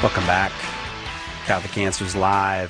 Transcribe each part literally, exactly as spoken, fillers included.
Welcome back. Catholic Answers Live.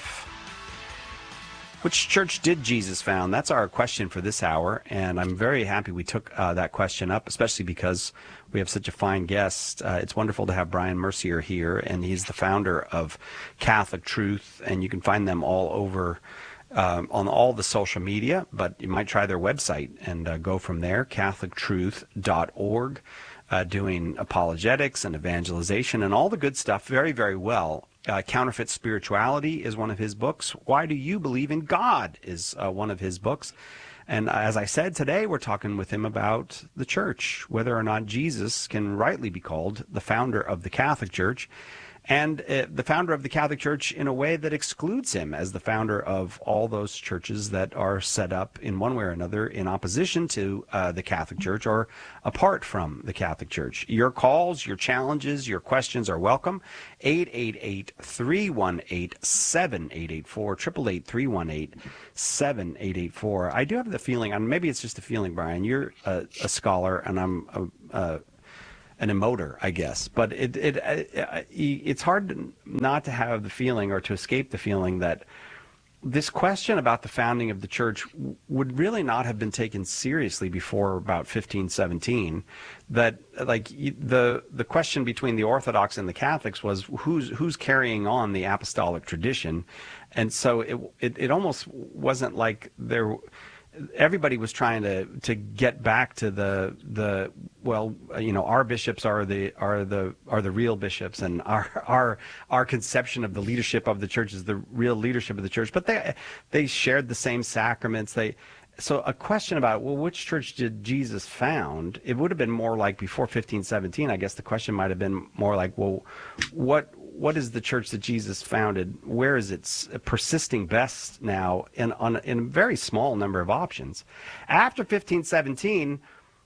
Which church did Jesus found? That's our question for this hour, and I'm very happy we took uh, that question up, especially because we have such a fine guest. Uh, it's wonderful to have Brian Mercier here, and he's the founder of Catholic Truth, and you can find them all over um, on all the social media, but you might try their website and uh, go from there, catholic truth dot org. Uh, doing apologetics and evangelization and all the good stuff very, very well. Uh, Counterfeit Spirituality is one of his books. Why Do You Believe in God is uh, one of his books. And as I said, today we're talking with him about the church, whether or not Jesus can rightly be called the founder of the Catholic Church, and uh, the founder of the Catholic Church in a way that excludes him as the founder of all those churches that are set up in one way or another in opposition to uh, the Catholic Church or apart from the Catholic Church. Your calls, your challenges, your questions are welcome. eight eight eight, three one eight, seven eight eight four, eight eight eight, three one eight, seven eight eight four. I do have the feeling, and maybe it's just a feeling, Brian, you're a, a scholar and I'm a, a an emoter, I guess, but it, it it it's hard not to have the feeling or to escape the feeling that this question about the founding of the church would really not have been taken seriously before about fifteen seventeen. That like the the question between the Orthodox and the Catholics was who's who's carrying on the apostolic tradition, and so it it, it almost wasn't like there. Everybody was trying to, to get back to the the well, you know, our bishops are the are the are the real bishops, and our our our conception of the leadership of the church is the real leadership of the church. But they they shared the same sacraments. They so a question about, well, which church did Jesus found? It would have been more like before fifteen seventeen. I guess the question might have been more like, well, what. What is the church that Jesus founded? Where is it persisting best now in, on, in a very small number of options? After fifteen seventeen,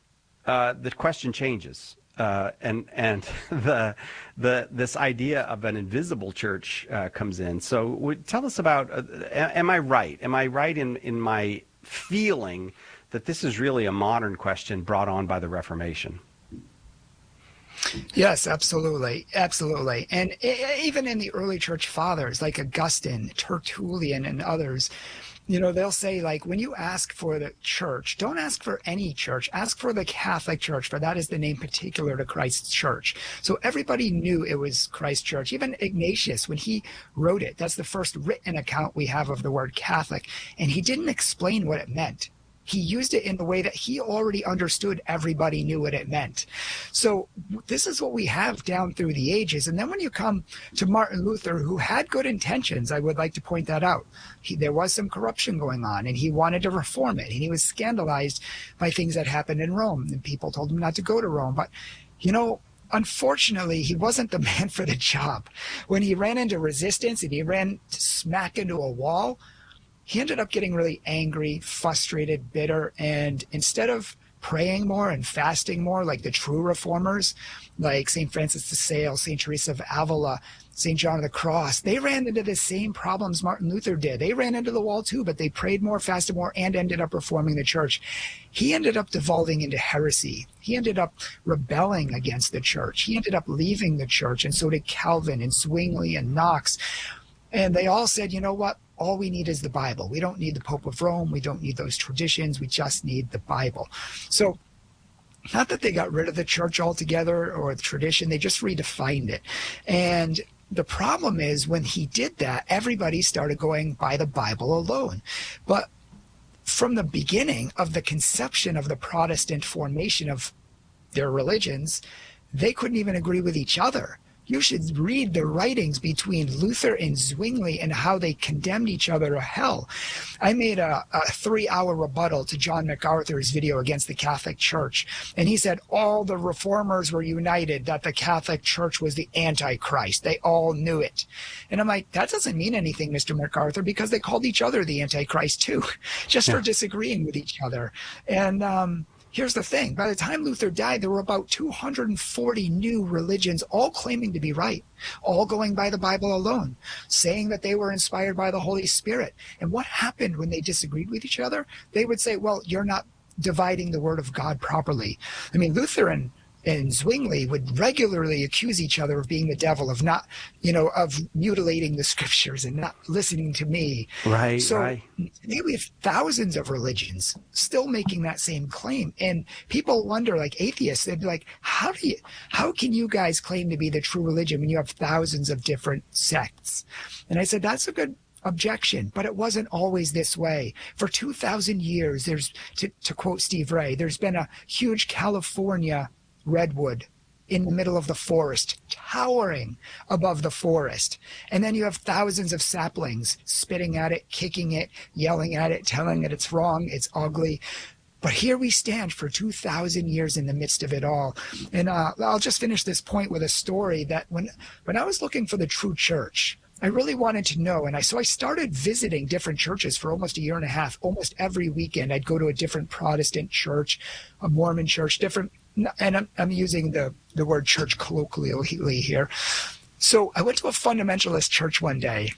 uh, the question changes. Uh, and and the the this idea of an invisible church uh, comes in. So would, tell us about, uh, am I right? Am I right in, in my feeling that this is really a modern question brought on by the Reformation? Yes, absolutely. Absolutely. And even in the early church fathers, like Augustine, Tertullian, and others, you know, they'll say, like, when you ask for the church, don't ask for any church, ask for the Catholic Church, for that is the name particular to Christ's church. So everybody knew it was Christ's church. Even Ignatius, when he wrote it, that's the first written account we have of the word Catholic, and he didn't explain what it meant. He used it in the way that he already understood everybody knew what it meant. So this is what we have down through the ages. And then when you come to Martin Luther, who had good intentions, I would like to point that out. He, there was some corruption going on, and he wanted to reform it. And he was scandalized by things that happened in Rome, and people told him not to go to Rome. But, you know, unfortunately, he wasn't the man for the job. When he ran into resistance and he ran smack into a wall, he ended up getting really angry, frustrated, bitter, and instead of praying more and fasting more like the true reformers, like Saint Francis de Sales, Saint Teresa of Avila, Saint John of the Cross, they ran into the same problems Martin Luther did. They ran into the wall too, but they prayed more, fasted more, and ended up reforming the church. He ended up devolving into heresy. He ended up rebelling against the church. He ended up leaving the church, and so did Calvin and Zwingli and Knox. And they all said, you know what? All we need is the Bible. We don't need the Pope of Rome. We don't need those traditions. We just need the Bible. So not that they got rid of the church altogether or the tradition, they just redefined it. And the problem is when he did that, everybody started going by the Bible alone. But from the beginning of the conception of the Protestant formation of their religions, they couldn't even agree with each other. You should read the writings between Luther and Zwingli and how they condemned each other to hell. I made a, a three-hour rebuttal to John MacArthur's video against the Catholic Church, and he said all the reformers were united that the Catholic Church was the Antichrist. They all knew it. And I'm like, that doesn't mean anything, Mister MacArthur, because they called each other the Antichrist too, just yeah. for disagreeing with each other. And um here's the thing. By the time Luther died, there were about two hundred forty new religions, all claiming to be right, all going by the Bible alone, saying that they were inspired by the Holy Spirit. And what happened when they disagreed with each other? They would say, well, you're not dividing the word of God properly. I mean, Luther and and Zwingli would regularly accuse each other of being the devil, of not, you know, of mutilating the scriptures and not listening to me. Right, So right. today we have thousands of religions still making that same claim. And people wonder, like atheists, they'd be like, how do you, how can you guys claim to be the true religion when you have thousands of different sects? And I said, that's a good objection, but it wasn't always this way. For two thousand years, there's, to, to quote Steve Ray, there's been a huge California redwood in the middle of the forest, towering above the forest. And then you have thousands of saplings spitting at it, kicking it, yelling at it, telling it it's wrong, it's ugly. But here we stand for two thousand years in the midst of it all. And uh, I'll just finish this point with a story that when, when I was looking for the true church, I really wanted to know. And I, so I started visiting different churches for almost a year and a half. Almost every weekend, I'd go to a different Protestant church, a Mormon church, different, and I'm, I'm using the, the word church colloquially here. So I went to a fundamentalist church one day,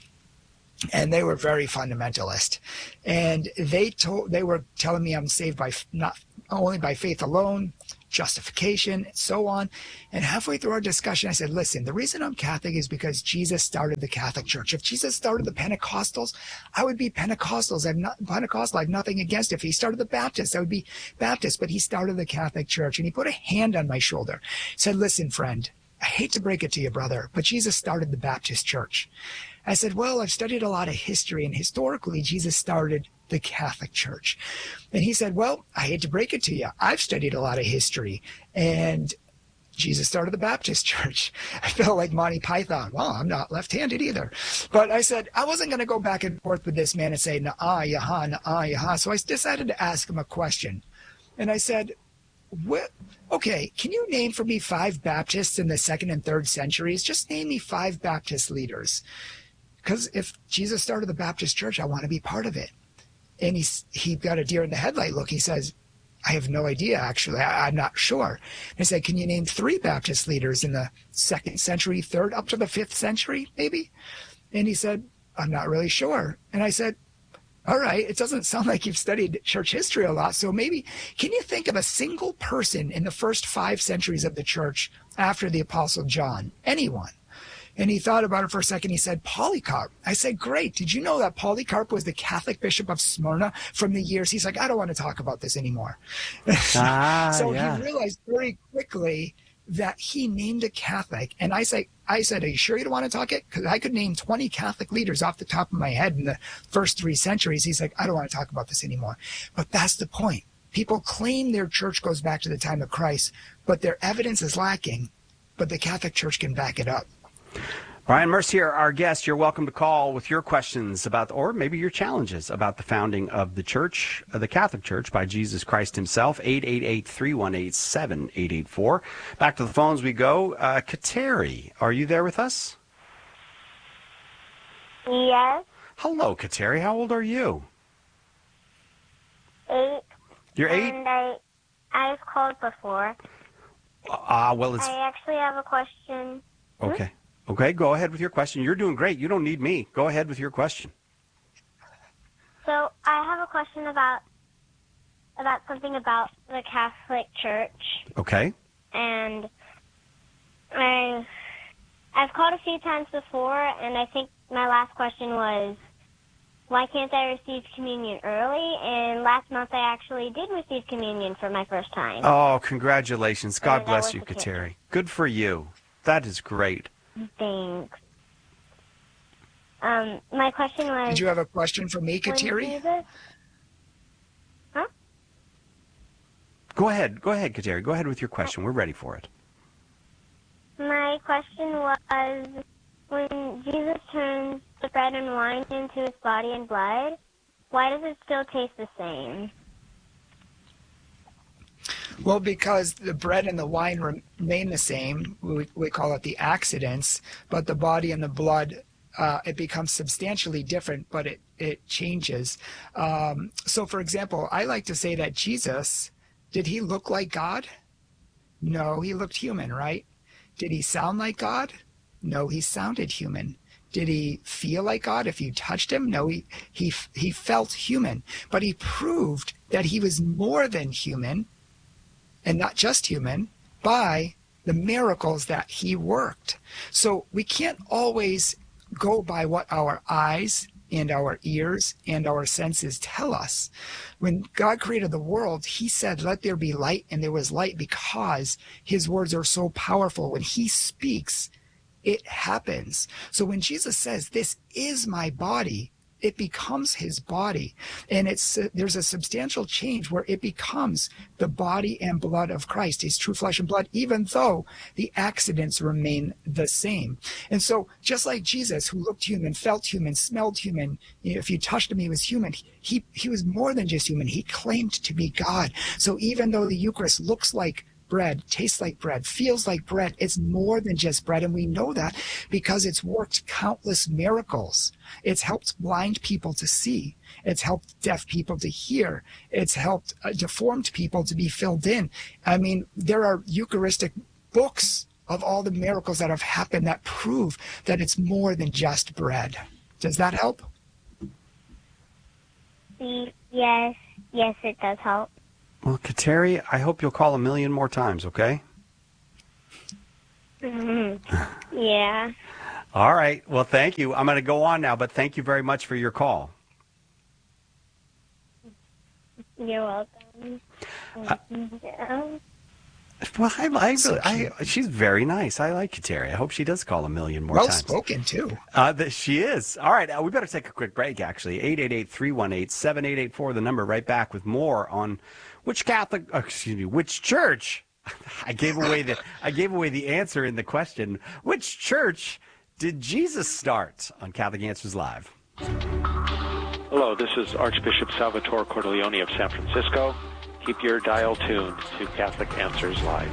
and they were very fundamentalist. And they told, they were telling me I'm saved by not only by faith alone, justification, and so on. And halfway through our discussion, I said, listen, the reason I'm Catholic is because Jesus started the Catholic Church. If Jesus started the Pentecostals, I would be Pentecostals. I'm not Pentecostal. I have nothing against it. If he started the Baptists, I would be Baptist, but he started the Catholic Church. And he put a hand on my shoulder, said, listen, friend, I hate to break it to you, brother, but Jesus started the Baptist Church. I said, well, I've studied a lot of history, and historically, Jesus started the Catholic Church. And he said, well, I hate to break it to you. I've studied a lot of history, and Jesus started the Baptist Church. I felt like Monty Python. Well, I'm not left-handed either. But I said, I wasn't going to go back and forth with this man and say, nah, yaha, nah, yaha. So I decided to ask him a question. And I said, what? Okay, can you name for me five Baptists in the second and third centuries? Just name me five Baptist leaders. Because if Jesus started the Baptist Church, I want to be part of it. And he's, he got a deer in the headlight look. He says, I have no idea, actually. I, I'm not sure. And I said, can you name three Baptist leaders in the second century, third, up to the fifth century, maybe? And he said, I'm not really sure. And I said, all right, it doesn't sound like you've studied church history a lot. So maybe, can you think of a single person in the first five centuries of the church after the Apostle John? Anyone? And he thought about it for a second. He said, Polycarp. I said, great. Did you know that Polycarp was the Catholic bishop of Smyrna from the years? He's like, I don't want to talk about this anymore. Ah, so yeah. he realized very quickly that he named a Catholic. And I say, I said, are you sure you don't want to talk it? Because I could name twenty Catholic leaders off the top of my head in the first three centuries. He's like, I don't want to talk about this anymore. But that's the point. People claim their church goes back to the time of Christ, but their evidence is lacking. But the Catholic Church can back it up. Brian Mercier, our guest, you're welcome to call with your questions about, or maybe your challenges about the founding of the church, uh, the Catholic Church by Jesus Christ himself, eight eight eight, three one eight, seven eight eight four. Back to the phones we go. Uh, Kateri, are you there with us? Yes. Hello, Kateri. How old are you? Eight. You're eight? And I, I've called before. Ah, uh, well, it's... I actually have a question. Okay. Hmm? Okay, go ahead with your question. You're doing great. You don't need me. Go ahead with your question. So I have a question about about something about the Catholic Church. Okay. And I I've called a few times before, and I think my last question was, why can't I receive communion early? And last month I actually did receive communion for my first time. Oh, congratulations. God And bless that you, was the Kateri. case. Good for you. That is great. Thanks. Um, my question was... Did you have a question for me, when Kateri? Jesus... Huh? Go ahead. Go ahead, Kateri. Go ahead with your question. We're ready for it. My question was, when Jesus turns the bread and wine into his body and blood, why does it still taste the same? Well, because the bread and the wine remain the same. We, we call it the accidents, but the body and the blood, uh, it becomes substantially different, but it, it changes. Um, so, for example, I like to say that Jesus, did he look like God? No, he looked human, right? Did he sound like God? No, he sounded human. Did he feel like God if you touched him? No, he, he, he felt human. But he proved that he was more than human, and not just human, by the miracles that he worked. So we can't always go by what our eyes and our ears and our senses tell us. When God created the world, he said, let there be light, and there was light, because his words are so powerful. When he speaks, it happens. So when Jesus says, this is my body, it becomes his body. And it's uh, there's a substantial change where it becomes the body and blood of Christ, his true flesh and blood, even though the accidents remain the same. And so just like Jesus, who looked human, felt human, smelled human, you know, if you touched him, he was human. He, he was more than just human. He claimed to be God. So even though the Eucharist looks like bread, tastes like bread, feels like bread, it's more than just bread. And we know that because it's worked countless miracles. It's helped blind people to see. It's helped deaf people to hear. It's helped uh, deformed people to be filled in. I mean, there are Eucharistic books of all the miracles that have happened that prove that it's more than just bread. Does that help? Yes, yes, it does help. Well, Kateri, I hope you'll call a million more times, okay? Mm-hmm. Yeah. All right. Well, thank you. I'm going to go on now, but thank you very much for your call. You're welcome. Uh, yeah. Well, I, I, So I, she's very nice. I like Kateri. I hope she does call a million more Well times. spoken, too. Uh, that she is. All right. Uh, we better take a quick break, actually. eight eight eight, three one eight, seven eight eight four, the number. Right back with more on which Catholic, uh, excuse me, which church. I gave away the I gave away the answer in the question. Which church did Jesus start on Catholic Answers Live? Hello, this is Archbishop Salvatore Cordileone of San Francisco. Keep your dial tuned to Catholic Answers Live.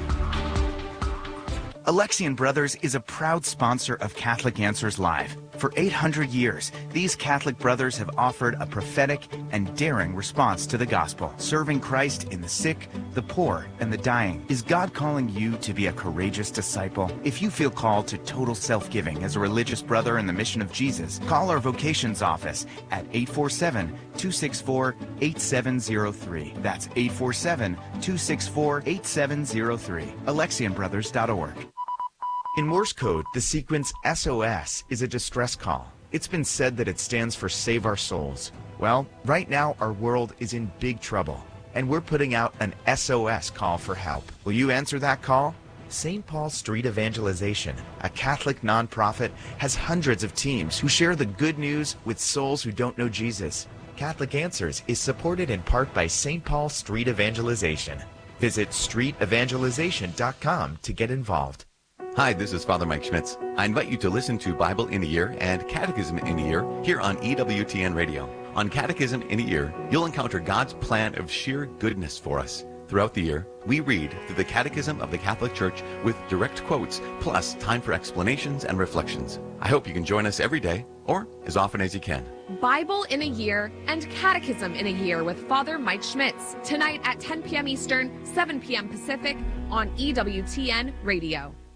Alexian Brothers is a proud sponsor of Catholic Answers Live. For eight hundred years, these Catholic brothers have offered a prophetic and daring response to the gospel, serving Christ in the sick, the poor, and the dying. Is God calling you to be a courageous disciple? If you feel called to total self-giving as a religious brother in the mission of Jesus, call our vocations office at eight four seven, two six four, eight seven zero three. That's eight four seven, two six four, eight seven zero three. Alexian Brothers dot org. In Morse code, the sequence S O S is a distress call. It's been said that it stands for Save Our Souls. Well, right now our world is in big trouble, and we're putting out an S O S call for help. Will you answer that call? Saint Paul Street Evangelization, a Catholic nonprofit, has hundreds of teams who share the good news with souls who don't know Jesus. Catholic Answers is supported in part by Saint Paul Street Evangelization. Visit street evangelization dot com to get involved. Hi, this is Father Mike Schmitz. I invite you to listen to Bible in a Year and Catechism in a Year here on E W T N Radio. On Catechism in a Year, you'll encounter God's plan of sheer goodness for us. Throughout the year, we read through the Catechism of the Catholic Church with direct quotes, plus time for explanations and reflections. I hope you can join us every day, or as often as you can. Bible in a Year and Catechism in a Year with Father Mike Schmitz, tonight at ten p.m. Eastern, seven p.m. Pacific on E W T N Radio.